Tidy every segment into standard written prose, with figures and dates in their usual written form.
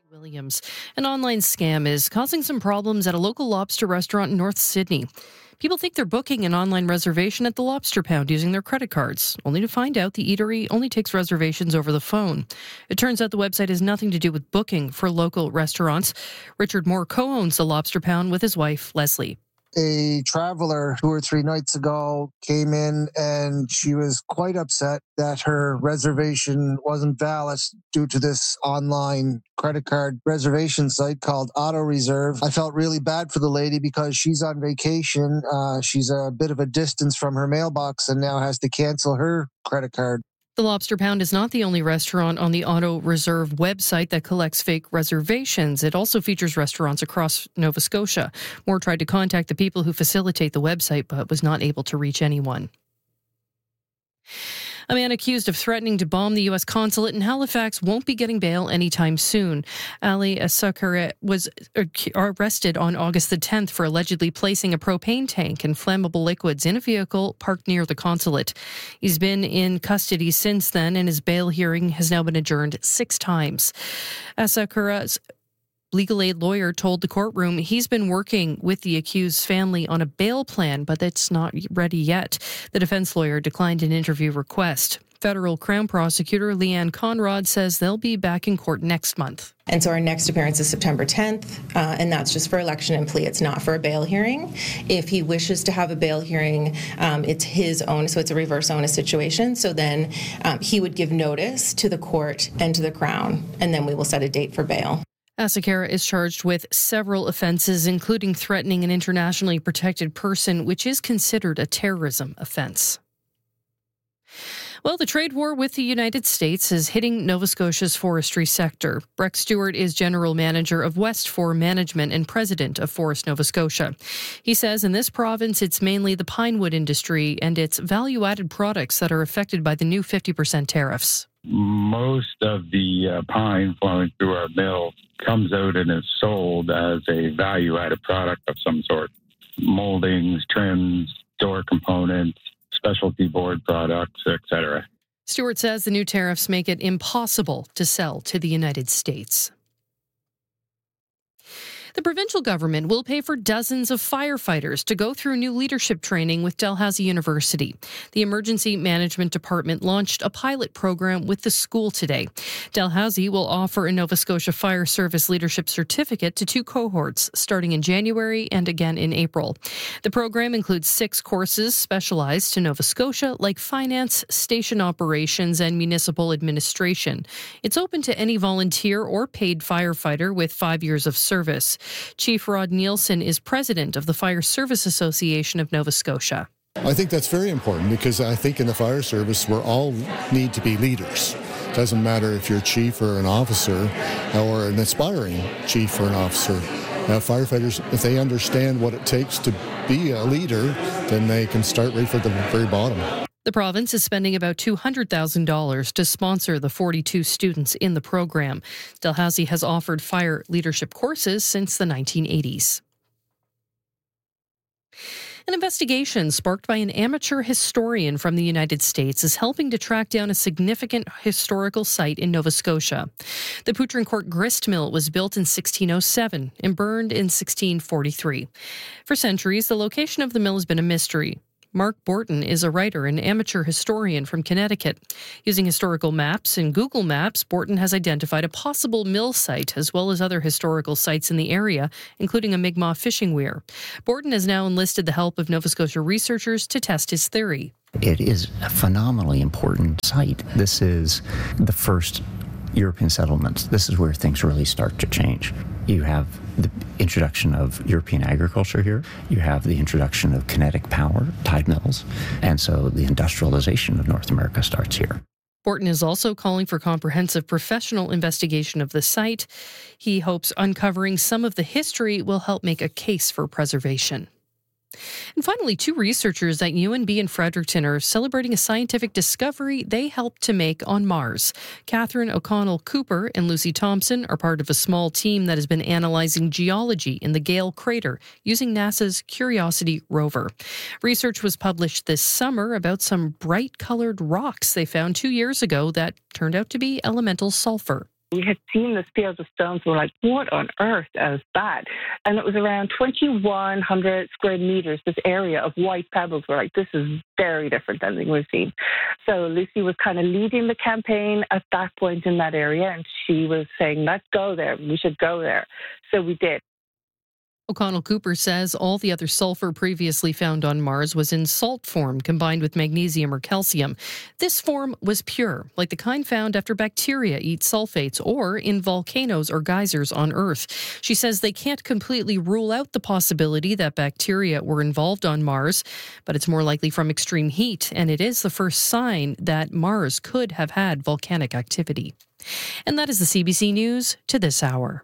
Williams. An online scam is causing some problems at a local lobster restaurant in North Sydney. People think they're booking an online reservation at the Lobster Pound using their credit cards, only to find out the eatery only takes reservations over the phone. It turns out the website has nothing to do with booking for local restaurants. Richard Moore co-owns the Lobster Pound with his wife, Leslie. A traveler 2 or 3 nights ago came in and she was quite upset that her reservation wasn't valid due to this online credit card reservation site called Auto Reserve. I felt really bad for the lady because she's on vacation. She's a bit of a distance from her mailbox and now has to cancel her credit card. The Lobster Pound is not the only restaurant on the Auto Reserve website that collects fake reservations. It also features restaurants across Nova Scotia. Moore tried to contact the people who facilitate the website, but was not able to reach anyone. A man accused of threatening to bomb the U.S. consulate in Halifax won't be getting bail anytime soon. Ali Asakare was arrested on August the 10th for allegedly placing a propane tank and flammable liquids in a vehicle parked near the consulate. He's been in custody since then, and his bail hearing has now been adjourned 6 times. Asakare's legal aid lawyer told the courtroom he's been working with the accused's family on a bail plan, but that's not ready yet. The defense lawyer declined an interview request. Federal Crown Prosecutor Leanne Conrad says they'll be back in court next month. And so our next appearance is September 10th, and that's just for election and plea. It's not for a bail hearing. If he wishes to have a bail hearing, it's his own, so it's a reverse onus situation. So then he would give notice to the court and to the Crown, and then we will set a date for bail. Asakara is charged with several offenses, including threatening an internationally protected person, which is considered a terrorism offense. Well, the trade war with the United States is hitting Nova Scotia's forestry sector. Breck Stewart is General Manager of West4 Management and President of Forest Nova Scotia. He says in this province, it's mainly the pine wood industry and its value-added products that are affected by the new 50% tariffs. Most of the pine flowing through our mill comes out and is sold as a value-added product of some sort. Moldings, trims, door components, specialty board products, etc. Stewart says the new tariffs make it impossible to sell to the United States. The provincial government will pay for dozens of firefighters to go through new leadership training with Dalhousie University. The Emergency Management Department launched a pilot program with the school today. Dalhousie will offer a Nova Scotia Fire Service Leadership Certificate to 2 cohorts, starting in January and again in April. The program includes 6 courses specialized to Nova Scotia, like finance, station operations, and municipal administration. It's open to any volunteer or paid firefighter with 5 years of service. Chief Rod Nielsen is president of the Fire Service Association of Nova Scotia. I think that's very important because I think in the fire service we all need to be leaders. It doesn't matter if you're a chief or an officer or an aspiring chief or an officer. Now, firefighters, if they understand what it takes to be a leader, then they can start right from the very bottom. The province is spending about $200,000 to sponsor the 42 students in the program. Dalhousie has offered fire leadership courses since the 1980s. An investigation sparked by an amateur historian from the United States is helping to track down a significant historical site in Nova Scotia. The Poutrincourt grist mill was built in 1607 and burned in 1643. For centuries, the location of the mill has been a mystery. Mark Borton is a writer and amateur historian from Connecticut. Using historical maps and Google Maps, Borton has identified a possible mill site as well as other historical sites in the area, including a Mi'kmaq fishing weir. Borton has now enlisted the help of Nova Scotia researchers to test his theory. It is a phenomenally important site. This is the first European settlements. This is where things really start to change. You have the introduction of European agriculture here. You have the introduction of kinetic power, tide mills. And so the industrialization of North America starts here. Borton is also calling for comprehensive professional investigation of the site. He hopes uncovering some of the history will help make a case for preservation. And finally, 2 researchers at UNB in Fredericton are celebrating a scientific discovery they helped to make on Mars. Catherine O'Connell Cooper and Lucy Thompson are part of a small team that has been analyzing geology in the Gale crater using NASA's Curiosity rover. Research was published this summer about some bright-colored rocks they found 2 years ago that turned out to be elemental sulfur. We had seen this field of stones. We're like, what on earth is that? And it was around 2,100 square meters, this area of white pebbles. We're like, this is very different than anything we've seen. So Lucy was kind of leading the campaign at that point in that area, and she was saying, let's go there. We should go there. So we did. O'Connell Cooper says all the other sulfur previously found on Mars was in salt form combined with magnesium or calcium. This form was pure, like the kind found after bacteria eat sulfates or in volcanoes or geysers on Earth. She says they can't completely rule out the possibility that bacteria were involved on Mars, but it's more likely from extreme heat, and it is the first sign that Mars could have had volcanic activity. And that is the CBC News to this hour.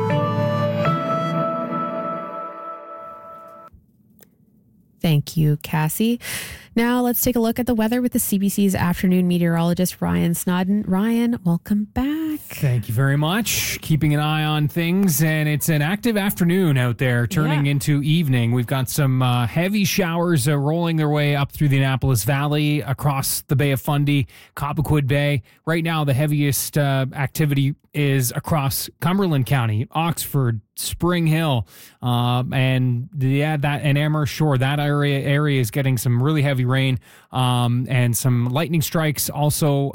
Thank you, Cassie. Now let's take a look at the weather with the CBC's afternoon meteorologist, Ryan Snodden. Ryan, welcome back. Thank you very much. Keeping an eye on things, and it's an active afternoon out there turning into evening. We've got some heavy showers rolling their way up through the Annapolis Valley, across the Bay of Fundy, Cobequid Bay. Right now, the heaviest activity is across Cumberland County, Oxford, Spring Hill, and Amherst Shore. That area is getting some really heavy rain and some lightning strikes. Also,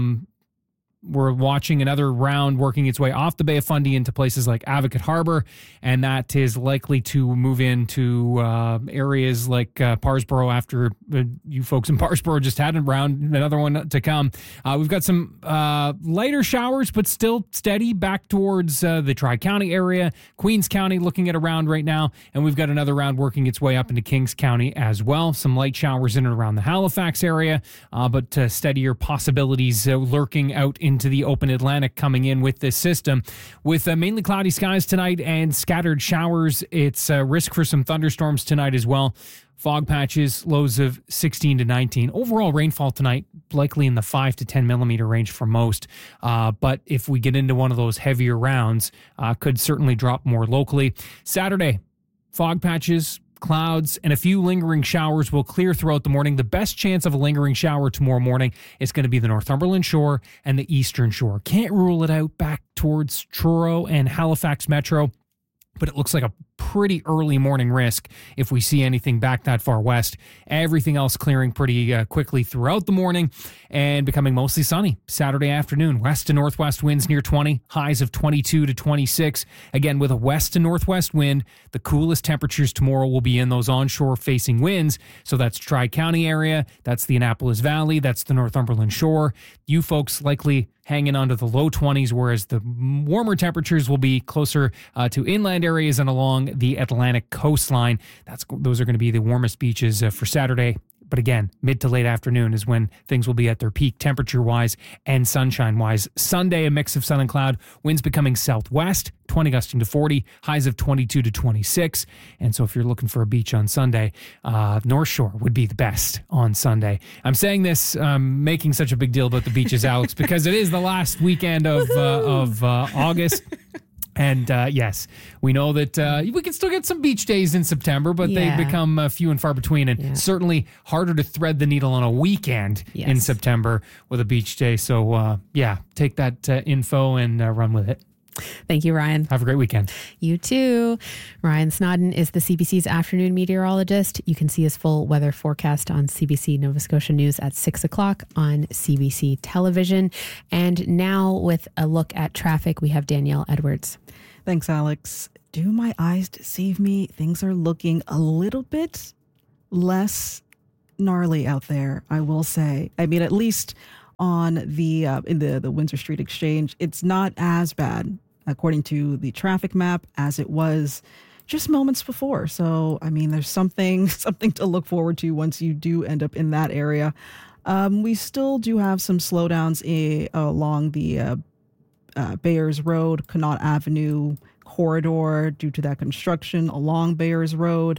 we're watching another round working its way off the Bay of Fundy into places like Advocate Harbor, and that is likely to move into areas like Parsboro after you folks in Parsboro just had a round, another one to come. We've got some lighter showers, but still steady back towards the Tri-County area. Queens County looking at a round right now, and we've got another round working its way up into Kings County as well. Some light showers in and around the Halifax area, but steadier possibilities lurking out into the open Atlantic coming in with this system. With mainly cloudy skies tonight and scattered showers, it's a risk for some thunderstorms tonight as well. Fog patches, lows of 16 to 19. Overall rainfall tonight, likely in the 5 to 10 millimeter range for most. But if we get into one of those heavier rounds, could certainly drop more locally. Saturday, fog patches, clouds, and a few lingering showers will clear throughout the morning. The best chance of a lingering shower tomorrow morning is going to be the Northumberland Shore and the Eastern Shore. Can't rule it out back towards Truro and Halifax Metro, but it looks like a pretty early morning risk if we see anything back that far west. Everything else clearing pretty quickly throughout the morning and becoming mostly sunny Saturday afternoon. West to northwest winds near 20, highs of 22 to 26. Again, with a west to northwest wind, the coolest temperatures tomorrow will be in those onshore facing winds. So that's Tri-County area, that's the Annapolis Valley, that's the Northumberland Shore. You folks likely hanging on to the low 20s, whereas the warmer temperatures will be closer to inland areas and along the Atlantic coastline. Those are going to be the warmest beaches for Saturday. But again, mid to late afternoon is when things will be at their peak temperature-wise and sunshine-wise. Sunday, a mix of sun and cloud. Winds becoming southwest, 20 gusting to 40, highs of 22 to 26. And so if you're looking for a beach on Sunday, North Shore would be the best on Sunday. I'm saying this, making such a big deal about the beaches, Alex, because it is the last weekend of August. And yes, we know that we can still get some beach days in September, but they become few and far between, and certainly harder to thread the needle on a weekend in September with a beach day. So take that info and run with it. Thank you, Ryan. Have a great weekend. You too. Ryan Snodden is the CBC's afternoon meteorologist. You can see his full weather forecast on CBC Nova Scotia News at 6 o'clock on CBC television. And now with a look at traffic, we have Danielle Edwards. Thanks, Alex. Do my eyes deceive me? Things are looking a little bit less gnarly out there, I will say. I mean, at least on the in the Windsor Street Exchange, it's not as bad, according to the traffic map, as it was just moments before. So, I mean, there's something to look forward to once you do end up in that area. We still do have some slowdowns along the Bayers Road, Connaught Avenue corridor due to that construction along Bayers Road.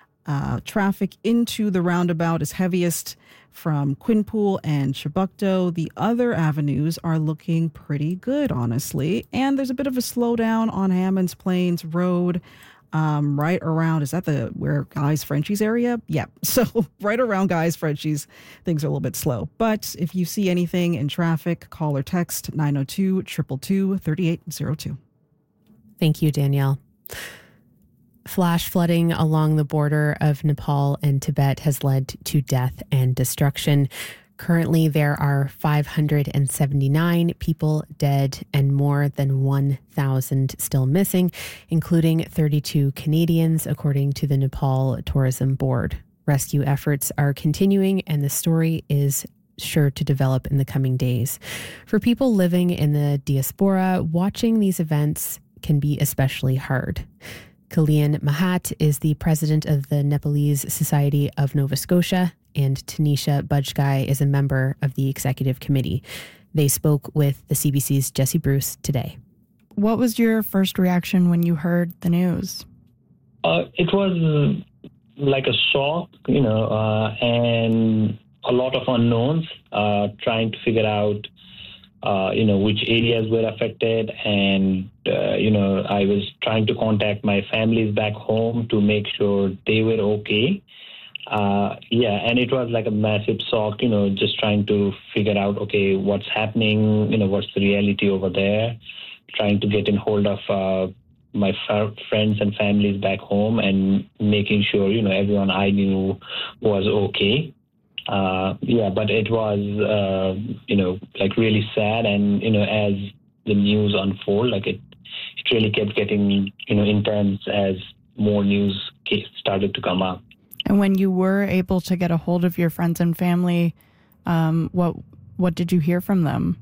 Traffic into the roundabout is heaviest from Quinpool and Chebucto. The other avenues are looking pretty good, honestly. And there's a bit of a slowdown on Hammonds Plains Road right around, is that where Guy's Frenchies area? Yeah. So right around Guy's Frenchies, things are a little bit slow. But if you see anything in traffic, call or text 902-222-3802. Thank you, Danielle. Flash flooding along the border of Nepal and Tibet has led to death and destruction. Currently, there are 579 people dead and more than 1,000 still missing, including 32 Canadians, according to the Nepal Tourism Board. Rescue efforts are continuing, and the story is sure to develop in the coming days. For people living in the diaspora, watching these events can be especially hard. Kalyan Mahat is the president of the Nepalese Society of Nova Scotia, and Tanisha Bajgai is a member of the executive committee. They spoke with the CBC's Jesse Bruce today. What was your first reaction when you heard the news? It was like a shock, and a lot of unknowns, trying to figure out which areas were affected. And, I was trying to contact my families back home to make sure they were okay. And it was like a massive shock, just trying to figure out, okay, what's happening, what's the reality over there, trying to get in hold of my friends and families back home and making sure, everyone I knew was okay. But it was, like really sad. And, as the news unfolded, it really kept getting, intense as more news started to come up. And when you were able to get a hold of your friends and family, what did you hear from them?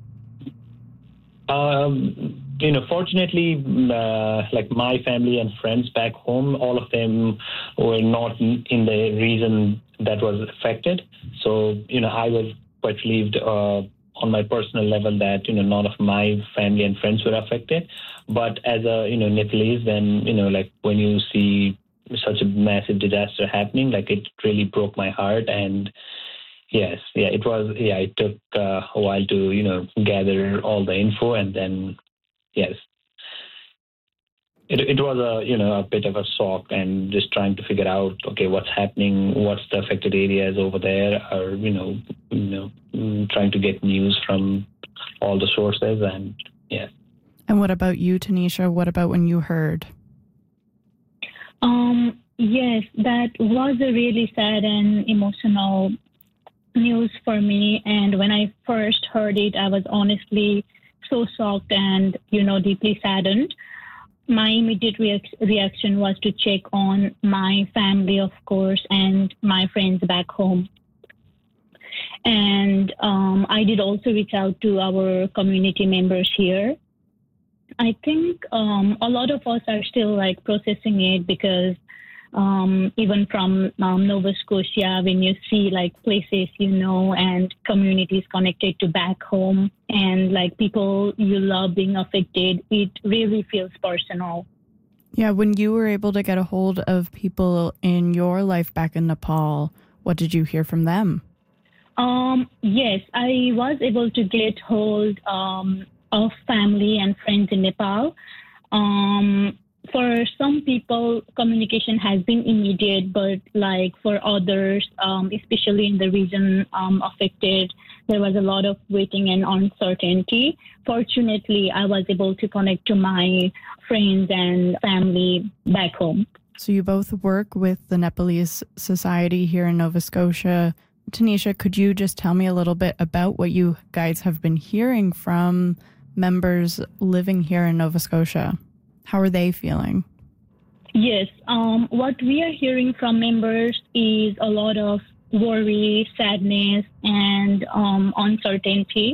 Fortunately, like my family and friends back home, all of them were not in the region that was affected. So, I was quite relieved on my personal level that, none of my family and friends were affected. But as a, Nepalese, then, when you see such a massive disaster happening, it really broke my heart. And it took a while to, gather all the info. And then, yes, it was a bit of a shock, and just trying to figure out, okay, what's happening, what's the affected areas over there, or, trying to get news from all the sources. And yeah. And what about you, Tanisha? What about when you heard? Yes, that was a really sad and emotional news for me. And when I first heard it, I was honestly so shocked and, deeply saddened. My immediate reaction was to check on my family, of course, and my friends back home. And I did also reach out to our community members here. I think a lot of us are still processing it, because even from Nova Scotia, when you see places, and communities connected to back home, and people you love being affected, it really feels personal. Yeah, when you were able to get a hold of people in your life back in Nepal, what did you hear from them? Yes, I was able to get hold of family and friends in Nepal. For some people, communication has been immediate, but for others, especially in the region affected, there was a lot of waiting and uncertainty. Fortunately, I was able to connect to my friends and family back home. So you both work with the Nepalese Society here in Nova Scotia. Tanisha, could you just tell me a little bit about what you guys have been hearing from members living here in Nova Scotia? How are they feeling? Yes, what we are hearing from members is a lot of worry, sadness, and uncertainty.